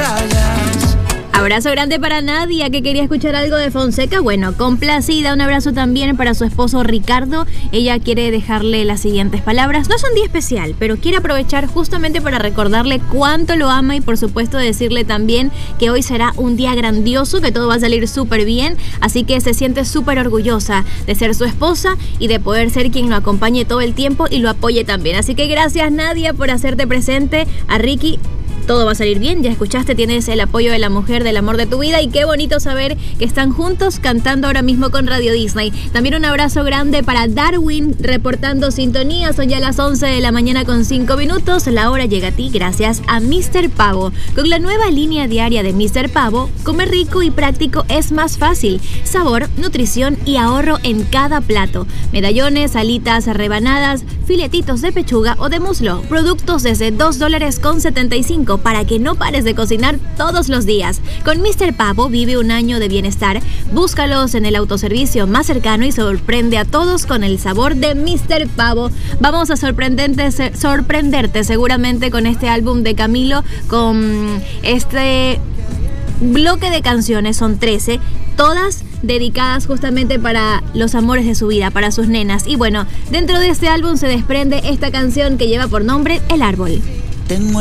rayas. Abrazo grande para Nadia, que quería escuchar algo de Fonseca. Bueno, complacida. Un abrazo también para su esposo Ricardo. Ella quiere dejarle las siguientes palabras. No es un día especial, pero quiere aprovechar justamente para recordarle cuánto lo ama y por supuesto decirle también que hoy será un día grandioso, que todo va a salir súper bien. Así que se siente súper orgullosa de ser su esposa y de poder ser quien lo acompañe todo el tiempo y lo apoye también. Así que gracias, Nadia, por hacerte presente. A Ricky, todo va a salir bien, ya escuchaste, tienes el apoyo de la mujer, del amor de tu vida, y qué bonito saber que están juntos cantando ahora mismo con Radio Disney. También un abrazo grande para Darwin, reportando sintonía. Son ya las 11 de la mañana con 5 minutos. La hora llega a ti gracias a Mr. Pavo. Con la nueva línea diaria de Mr. Pavo, comer rico y práctico es más fácil. Sabor, nutrición y ahorro en cada plato. Medallones, alitas, rebanadas, filetitos de pechuga o de muslo. Productos desde $2.75 para que no pares de cocinar todos los días. Con Mr. Pavo vive un año de bienestar. Búscalos en el autoservicio más cercano y sorprende a todos con el sabor de Mr. Pavo. Vamos a sorprenderte seguramente con este álbum de Camilo, con este bloque de canciones, son 13, todas dedicadas justamente para los amores de su vida, para sus nenas. Y bueno, dentro de este álbum se desprende esta canción que lleva por nombre El Árbol. Tengo